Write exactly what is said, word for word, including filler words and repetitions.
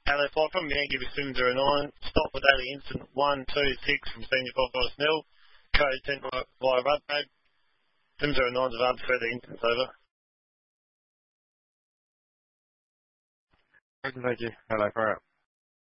Hello, flight from Yankee with Sim zero nine. Stop for daily incident one two six from Senior Fox Nil. Code ten via Rudbad. Sim zero nine is about further incidents over. Thank you. Hello, fire up.